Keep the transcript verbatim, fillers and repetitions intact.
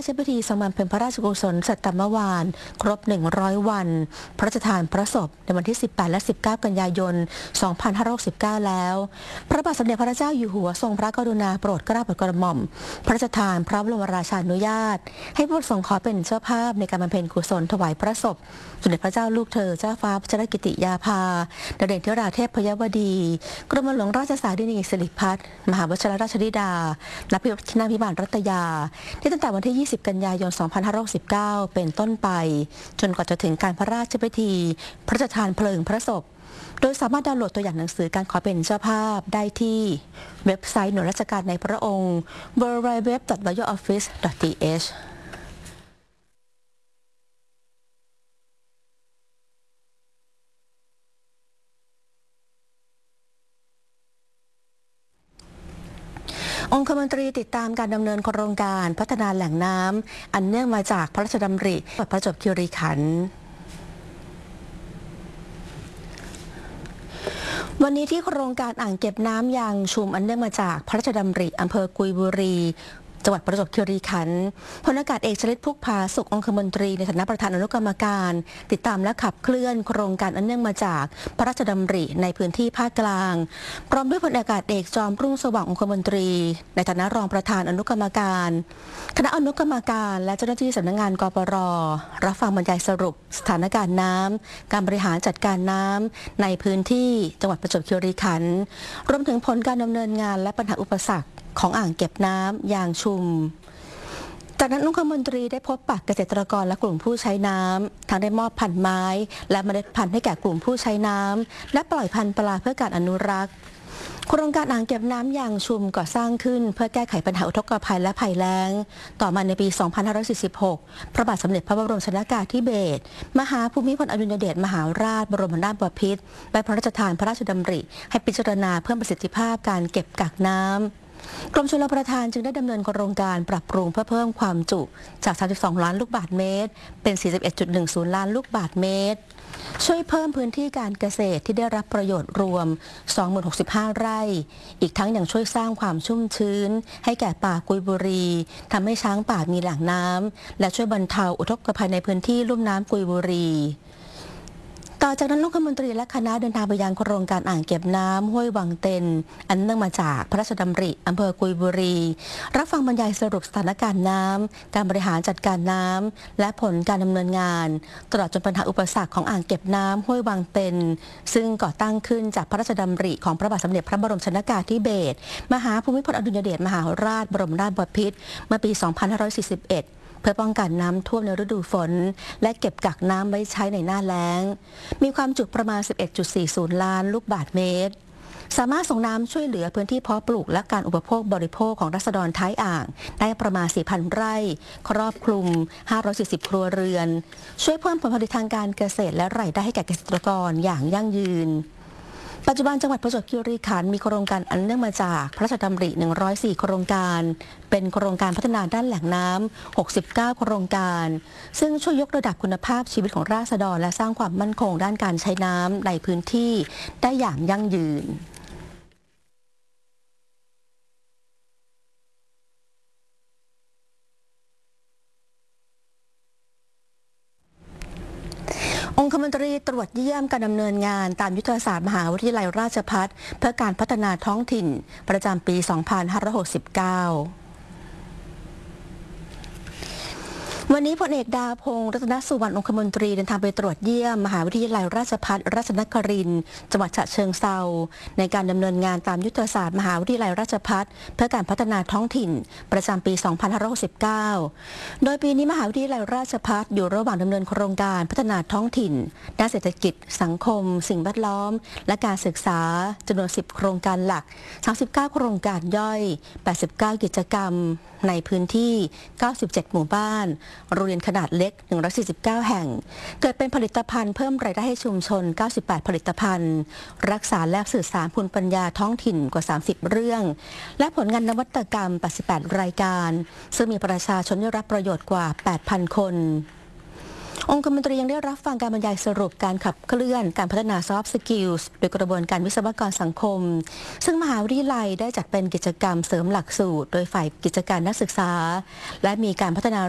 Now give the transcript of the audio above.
ชพิธีทรงบำเพ็ญพระราชกุศลสัตตมวานครบหนึ่งร้อยวันพระราชทานพระศพในวันที่สิบแปดและสิบเก้ากันยายนสองพันห้าร้อยหกสิบเก้าแล้วพระบาทสมเด็จพระเจ้าอยู่หัวทรงพระกรุณาโปรดเกล้าโปรดกระหม่อมพระราชทานพระบรมราชานุญาตให้ผู้ประสงค์ขอเป็นเจ้าภาพในการบำเพ็ญกุศลถวายพระศพสมเด็จพระเจ้าลูกเธอเจ้าฟ้าพัชรกิติยาภาดเด่นธิราเทพพยวดีกรมหลวงราชสารินีสิริพัฒน์มหาวชิรราชธิดาณพิพิธภัณฑ์รัตยาที่ตั้งแต่วันที่ยี่สิบกันยายนสองพันห้าร้อยหกสิบเก้าเป็นต้นไปจนกว่าจะถึงการพระราชพิธีพระราชทานเพลิงพระศพโดยสามารถดาวน์โหลดตัวอย่างหนังสือการขอเป็นเจ้าภาพได้ที่เว็บไซต์หน่วยราชการในพระองค์ ดับเบิลยู ดับเบิลยู ดับเบิลยู ดอท รอยัล ออฟฟิศ ดอท ที เอชองคมนตรีติดตามการดำเนินโครงการพัฒนาแหล่งน้ำอันเนื่องมาจากพระราชดำริประจวบคีรีขันธ์วันนี้ที่โครงการอ่างเก็บน้ำยางชุมอันเนื่องมาจากพระราชดำริอำเภอกุยบุรีจังหวัดประจวบคีรีขันธ์พลอากาศเอกชลิตพุกผาสุของคมนตรีในฐานะประธานอนุกรรมการติดตามและขับเคลื่อนโครงการอันเนื่องมาจากพระราชดำริในพื้นที่ภาคกลางพร้อมด้วยพลอากาศเอกจอมรุ่งสว่างองคมนตรีในฐานะรองประธานอนุกรรมการคณะอนุกรรมการและเจ้าหน้าที่สำนักงานกปร.รับฟังบรรยายสรุปสถานการณ์น้ำการบริหารจัดการน้ำในพื้นที่จังหวัดประจวบคีรีขันธ์รวมถึงผลการดำเนินงานและปัญหาอุปสรรคของอ่างเก็บน้ำยางชุมจากนั้นองคมนตรีได้พบปะเกษตรกรและกลุ่มผู้ใช้น้ำทั้งได้มอบพันธุ์ไม้และเมล็ดพันธุ์ให้แก่กลุ่มผู้ใช้น้ำและปล่อยพันธุ์ปลาเพื่อการอนุรักษ์โครงการอ่างเก็บน้ำยางชุมก่อสร้างขึ้นเพื่อแก้ไขปัญหาอุทกภัยและภัยแล้งต่อมาในปี สองพันห้าร้อยสี่สิบหก พระบาทสมเด็จพระบรมชนกาธิเบศรมหาภูมิพลอดุลยเดชมหาราชบรมนาถบพิตรได้พระราชทานพระราชดำริให้พิจารณาเพิ่มประสิทธิภาพการเก็บกักน้ำกรมชลประทานจึงได้ดำเนินโครงการปรับปรุงเพื่อเพิ่มความจุจาก สามสิบสอง ล้านลูกบาศก์เมตรเป็น สี่สิบเอ็ดจุดหนึ่งศูนย์ ล้านลูกบาศก์เมตรช่วยเพิ่มพื้นที่การเกษตรที่ได้รับประโยชน์รวม สองหมื่นหกสิบห้า ไร่อีกทั้งยังช่วยสร้างความชุ่มชื้นให้แก่ป่ากุยบุรีทำให้ช้างป่ามีแหล่งน้ำและช่วยบรรเทาอุทกภัยในพื้นที่ลุ่มน้ำกุยบุรีต่อจากนั้นองคมนตรีและคณะเดินทางไปยังโครงการอ่างเก็บน้ำห้วยวังเต็นอันเนื่องมาจากพระราชดำริอำเภอกุยบุรีรับฟังบรรยายสรุปสถานการณ์น้ำการบริหารจัดการน้ำและผลการดำเนินงานตลอดจนปัญหาอุปสรรคของอ่างเก็บน้ำห้วยวังเต็นซึ่งก่อตั้งขึ้นจากพระราชดำริของพระบาทสมเด็จพระบรมชนกาธิเบศรมหาภูมิพลอดุลยเดชมหาราชบรมนาถบพิตรเมื่อปี สองพันห้าร้อยสี่สิบเอ็ดเพื่อป้องกันน้ำท่วมในฤดูฝนและเก็บกักน้ำไว้ใช้ในหน้าแล้งมีความจุประมาณ สิบเอ็ดจุดสี่ศูนย์ ล้านลูกบาศก์เมตรสามารถส่งน้ำช่วยเหลือพื้นที่เพาะปลูกและการอุปโภคบริโภคของราษฎรท้ายอ่างได้ประมาณ สี่พัน ไร่ครอบคลุม ห้าร้อยสี่สิบ ครัวเรือนช่วยเพิ่มผลผลิตทางการเกษตรและรายได้ให้แก่เกษตรกรอย่างยั่งยืนปัจจุบันจังหวัดประจวบคีรีขันธ์มีโครงการอันเนื่องมาจากพระราชดำริหนึ่งร้อยสี่ โครงการเป็นโครงการพัฒนาด้านแหล่งน้ำหกสิบเก้า โครงการซึ่งช่วยยกระดับคุณภาพชีวิตของราษฎรและสร้างความมั่นคงด้านการใช้น้ำในพื้นที่ได้อย่างยั่งยืนองคมนตรีตรวจเยี่ยมการดำเนินงานตามยุทธศาสตร์มหาวิทยาลัยราชภัฏเพื่อการพัฒนาท้องถิ่นประจำปี สองพันห้าร้อยหกสิบเก้าวันนี้พลเอกดาพงษ์รัตนสุวรรณองคมนตรีเดินทางไปตรวจเยี่ยมมหาวิทยาลัยราชภัฏราชนครินทร์จังหวัดฉะเชิงเทราในการดำเนินงานตามยุทธศาสตร์มหาวิทยาลัยราชภัฏเพื่อการพัฒนาท้องถิ่นประจำปี สองพันห้าร้อยหกสิบเก้า โดยปีนี้มหาวิทยาลัยราชภัฏอยู่ระหว่างดำเนินโครงการพัฒนาท้องถิ่นด้านเศรษฐกิจสังคมสิ่งแวดล้อมและการศึกษาจำนวน สิบ โครงการหลัก สามสิบเก้า โครงการย่อย แปดสิบเก้า กิจกรรมในพื้นที่ เก้าสิบเจ็ด หมู่บ้านโรงเรียนขนาดเล็ก หนึ่งร้อยสี่สิบเก้า แห่งเกิดเป็นผลิตภัณฑ์เพิ่มรายได้ให้ชุมชน เก้าสิบแปด ผลิตภัณฑ์รักษาและสื่อสารภูมิปัญญาท้องถิ่นกว่า สามสิบ เรื่องและผลงานนวัตกรรม แปดสิบแปด รายการซึ่งมีประชาชนได้รับประโยชน์กว่า แปดพัน คนองคมนตรียังได้รับฟังการบรรยายสรุปการขับเคลื่อนการพัฒนา Soft Skills โดยกระบวนการวิศวกรสังคมซึ่งมหาวิทยาลัยได้จัดเป็นกิจกรรมเสริมหลักสูตรโดยฝ่ายกิจการนักศึกษาและมีการพัฒนา